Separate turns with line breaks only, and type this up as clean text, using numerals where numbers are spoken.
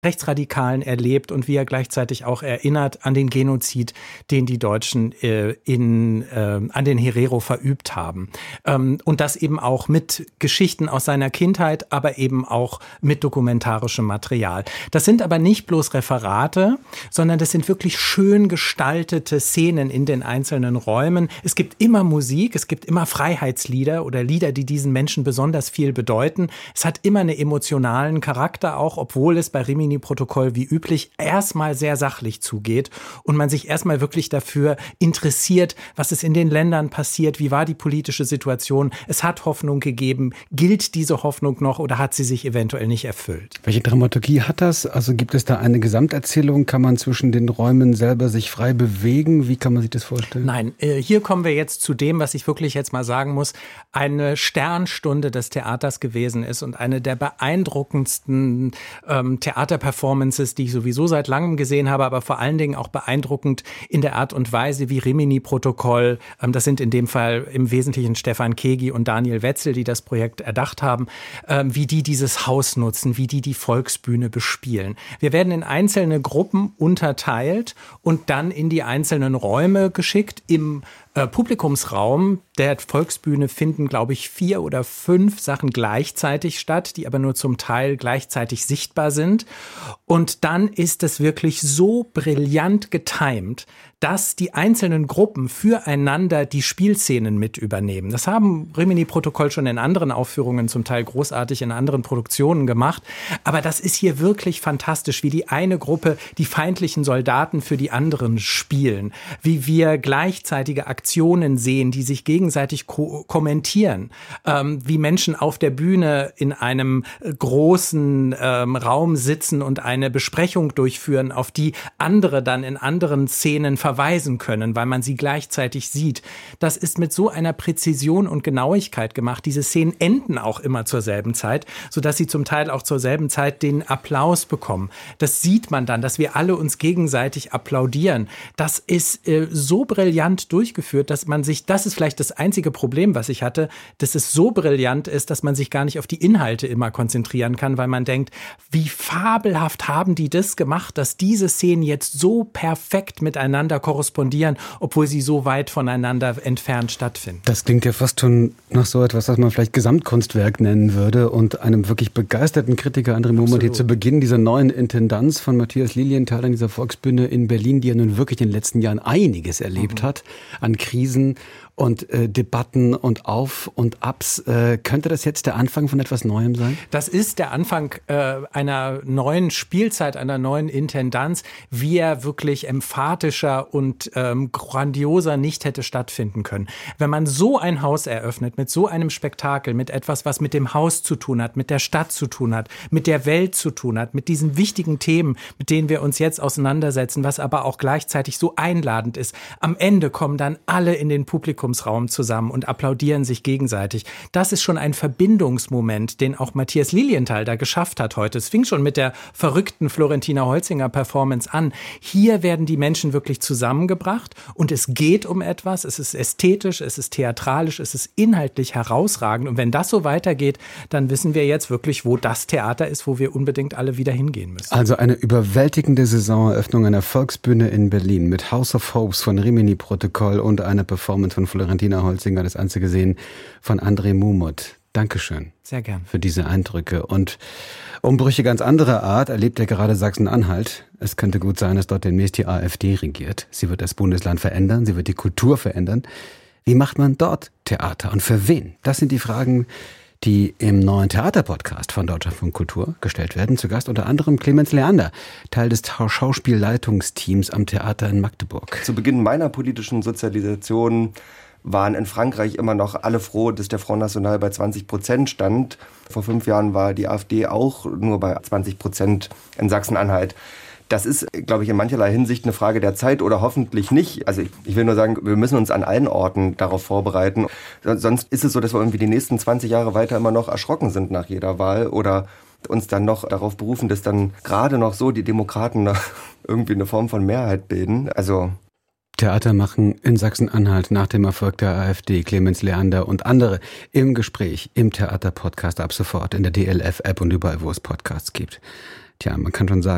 Rechtsradikalen erlebt und wie er gleichzeitig auch erinnert an den Genozid, den die Deutschen an den Herero verübt haben. Und das eben auch mit Geschichten aus seiner Kindheit, aber eben auch mit dokumentarischem Material. Das sind aber nicht bloß Referate, sondern das sind wirklich schön gestaltete Szenen in den einzelnen Räumen. Es gibt immer Musik, es gibt immer Freiheitslieder oder Lieder, die diesen Menschen besonders viel bedeuten. Es hat immer einen emotionalen Charakter auch, obwohl es bei Rimini-Protokoll wie üblich erstmal sehr sachlich zugeht und man sich erstmal wirklich dafür interessiert, was ist in den Ländern passiert, wie war die politische Situation. Es hat Hoffnung gegeben. Gilt diese Hoffnung noch oder hat sie sich eventuell nicht erfüllt?
Welche Dramaturgie hat das? Also gibt es da eine Gesamterzählung? Kann man zwischen den Räumen selber sich frei bewegen? Wie kann man sich das vorstellen?
Nein, hier kommen wir jetzt zu dem, was ich wirklich jetzt mal sagen muss, eine Sternstunde des Theaters gewesen ist und eine der beeindruckendsten Theaterperformances, die ich sowieso seit langem gesehen habe, aber vor allen Dingen auch beeindruckend in der Art und Weise, wie Rimini-Protokoll, das sind in dem Fall im Wesentlichen Stefan Kegi und Daniel Wetzel, die das Projekt erdacht haben, wie die dieses Haus nutzen, wie die Volksbühne bespielen. Wir werden in einzelne Gruppen unterteilt und dann in die einzelnen Räume geschickt. Im Publikumsraum der Volksbühne finden, glaube ich, 4 oder 5 Sachen gleichzeitig statt, die aber nur zum Teil gleichzeitig sichtbar sind. Und dann ist es wirklich so brillant getimt, dass die einzelnen Gruppen füreinander die Spielszenen mit übernehmen. Das haben Rimini-Protokoll schon in anderen Aufführungen, zum Teil großartig in anderen Produktionen gemacht. Aber das ist hier wirklich fantastisch, wie die eine Gruppe die feindlichen Soldaten für die anderen spielen, wie wir gleichzeitige Aktionen sehen, die sich gegenseitig kommentieren, wie Menschen auf der Bühne in einem großen Raum sitzen und eine Besprechung durchführen, auf die andere dann in anderen Szenen verweisen können, weil man sie gleichzeitig sieht. Das ist mit so einer Präzision und Genauigkeit gemacht. Diese Szenen enden auch immer zur selben Zeit, sodass sie zum Teil auch zur selben Zeit den Applaus bekommen. Das sieht man dann, dass wir alle uns gegenseitig applaudieren. Das ist so brillant durchgeführt, dass man sich, das ist vielleicht das einzige Problem, was ich hatte, dass es so brillant ist, dass man sich gar nicht auf die Inhalte immer konzentrieren kann, weil man denkt, wie fabelhaft haben die das gemacht, dass diese Szenen jetzt so perfekt miteinander korrespondieren, obwohl sie so weit voneinander entfernt stattfinden.
Das klingt ja fast schon nach so etwas, was man vielleicht Gesamtkunstwerk nennen würde und einem wirklich begeisterten Kritiker André Mummert hier zu Beginn dieser neuen Intendanz von Matthias Lilienthal an dieser Volksbühne in Berlin, die ja nun wirklich in den letzten Jahren einiges erlebt hat an Krisen und Debatten und Auf und Abs. Könnte das jetzt der Anfang von etwas Neuem sein?
Das ist der Anfang einer neuen Spielzeit, einer neuen Intendanz, wie er wirklich emphatischer und grandioser nicht hätte stattfinden können. Wenn man so ein Haus eröffnet, mit so einem Spektakel, mit etwas, was mit dem Haus zu tun hat, mit der Stadt zu tun hat, mit der Welt zu tun hat, mit diesen wichtigen Themen, mit denen wir uns jetzt auseinandersetzen, was aber auch gleichzeitig so einladend ist. Am Ende kommen dann alle in den Publikumsraum zusammen und applaudieren sich gegenseitig. Das ist schon ein Verbindungsmoment, den auch Matthias Lilienthal da geschafft hat heute. Es fing schon mit der verrückten Florentina Holzinger Performance an. Hier werden die Menschen wirklich zusammengebracht und es geht um etwas. Es ist ästhetisch, es ist theatralisch, es ist inhaltlich herausragend. Und wenn das so weitergeht, dann wissen wir jetzt wirklich, wo das Theater ist, wo wir unbedingt alle wieder hingehen müssen.
Also eine überwältigende Saisoneröffnung einer Volksbühne in Berlin mit House of Hopes von Rimini-Protokoll und einer Performance von Florentina Holzinger, das Ganze gesehen von André Mummert. Dankeschön.
Sehr gern.
Für diese Eindrücke. Und Umbrüche ganz anderer Art erlebt ja gerade Sachsen-Anhalt. Es könnte gut sein, dass dort demnächst die AfD regiert. Sie wird das Bundesland verändern, sie wird die Kultur verändern. Wie macht man dort Theater und für wen? Das sind die Fragen, die im neuen Theaterpodcast von Deutschlandfunk Kultur gestellt werden. Zu Gast unter anderem Clemens Leander, Teil des Schauspielleitungsteams am Theater in Magdeburg.
Zu Beginn meiner politischen Sozialisation waren in Frankreich immer noch alle froh, dass der Front National bei 20% stand. Vor 5 Jahren war die AfD auch nur bei 20% in Sachsen-Anhalt. Das ist, glaube ich, in mancherlei Hinsicht eine Frage der Zeit oder hoffentlich nicht. Also ich will nur sagen, wir müssen uns an allen Orten darauf vorbereiten. Sonst ist es so, dass wir irgendwie die nächsten 20 Jahre weiter immer noch erschrocken sind nach jeder Wahl oder uns dann noch darauf berufen, dass dann gerade noch so die Demokraten noch irgendwie eine Form von Mehrheit bilden. Also
Theater machen in Sachsen-Anhalt nach dem Erfolg der AfD, Clemens Leander und andere im Gespräch im Theater-Podcast ab sofort in der DLF-App und überall, wo es Podcasts gibt. Tja, man kann schon sagen,